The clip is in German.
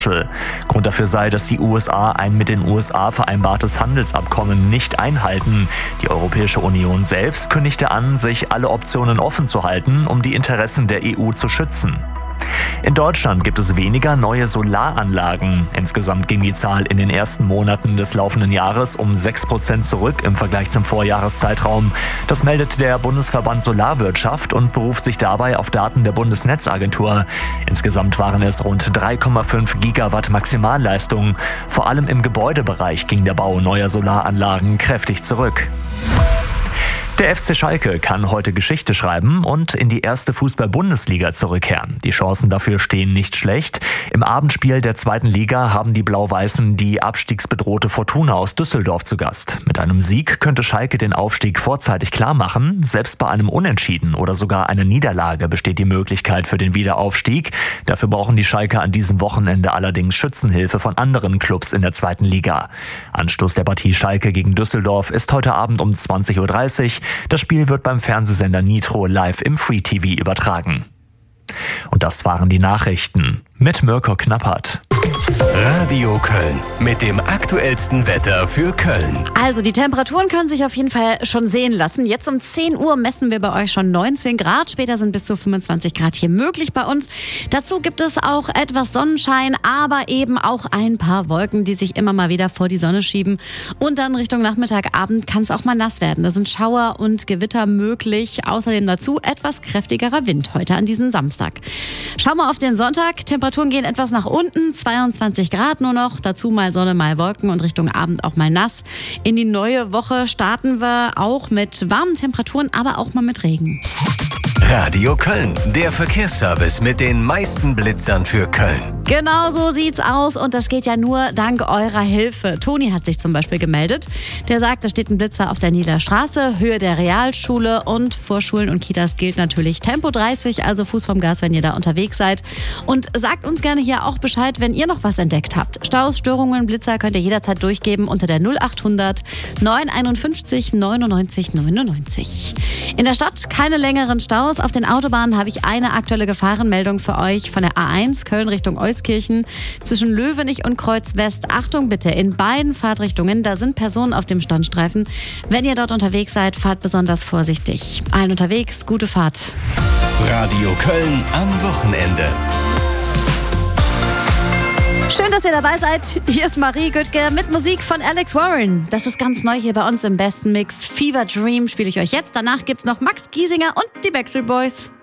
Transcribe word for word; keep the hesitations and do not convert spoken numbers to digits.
Grund dafür sei, dass die U S A ein mit den U S A vereinbartes Handelsabkommen nicht einhalten. Die Europäische Union selbst kündigte an, sich alle Optionen offen zu halten, um die Interessen der E U zu schützen. In Deutschland gibt es weniger neue Solaranlagen. Insgesamt ging die Zahl in den ersten Monaten des laufenden Jahres um sechs Prozent zurück im Vergleich zum Vorjahreszeitraum. Das meldet der Bundesverband Solarwirtschaft und beruft sich dabei auf Daten der Bundesnetzagentur. Insgesamt waren es rund drei Komma fünf Gigawatt Maximalleistung. Vor allem im Gebäudebereich ging der Bau neuer Solaranlagen kräftig zurück. Der F C Schalke kann heute Geschichte schreiben und in die erste Fußball-Bundesliga zurückkehren. Die Chancen dafür stehen nicht schlecht. Im Abendspiel der zweiten Liga haben die Blau-Weißen die abstiegsbedrohte Fortuna aus Düsseldorf zu Gast. Mit einem Sieg könnte Schalke den Aufstieg vorzeitig klar machen. Selbst bei einem Unentschieden oder sogar einer Niederlage besteht die Möglichkeit für den Wiederaufstieg. Dafür brauchen die Schalker an diesem Wochenende allerdings Schützenhilfe von anderen Clubs in der zweiten Liga. Anstoß der Partie Schalke gegen Düsseldorf ist heute Abend um zwanzig Uhr dreißig. Das Spiel wird beim Fernsehsender Nitro live im Free T V übertragen. Und das waren die Nachrichten mit Mirko Knappert. Radio Köln mit dem aktuellsten Wetter für Köln. Also die Temperaturen können sich auf jeden Fall schon sehen lassen. Jetzt um zehn Uhr messen wir bei euch schon neunzehn Grad. Später sind bis zu fünfundzwanzig Grad hier möglich bei uns. Dazu gibt es auch etwas Sonnenschein, aber eben auch ein paar Wolken, die sich immer mal wieder vor die Sonne schieben. Und dann Richtung Nachmittag, Abend kann es auch mal nass werden. Da sind Schauer und Gewitter möglich. Außerdem dazu etwas kräftigerer Wind heute an diesem Samstag. Schauen wir auf den Sonntag. Temperaturen gehen etwas nach unten. zweiundzwanzig Grad nur noch. Dazu mal Sonne, mal Wolken und Richtung Abend auch mal nass. In die neue Woche starten wir auch mit warmen Temperaturen, aber auch mal mit Regen. Radio Köln, der Verkehrsservice mit den meisten Blitzern für Köln. Genau so sieht's aus und das geht ja nur dank eurer Hilfe. Toni hat sich zum Beispiel gemeldet. Der sagt, da steht ein Blitzer auf der Niederstraße, Höhe der Realschule und vor Schulen und Kitas gilt natürlich Tempo dreißig, also Fuß vom Gas, wenn ihr da unterwegs seid. Und sagt uns gerne hier auch Bescheid, wenn ihr noch was entdeckt habt. Staus, Störungen, Blitzer könnt ihr jederzeit durchgeben unter der null acht hundert neunhunderteinundfünfzig neunundneunzig neunundneunzig. In der Stadt keine längeren Staus. Auf den Autobahnen habe ich eine aktuelle Gefahrenmeldung für euch von der A eins Köln Richtung Euskirchen zwischen Löwenich und Kreuz West. Achtung bitte, in beiden Fahrtrichtungen, da sind Personen auf dem Standstreifen. Wenn ihr dort unterwegs seid, fahrt besonders vorsichtig. Allen unterwegs, gute Fahrt. Radio Köln am Wochenende. Schön, dass ihr dabei seid. Hier ist Marie Güttke mit Musik von Alex Warren. Das ist ganz neu hier bei uns im besten Mix. Fever Dream spiele ich euch jetzt. Danach gibt's noch Max Giesinger und die Backstreet Boys.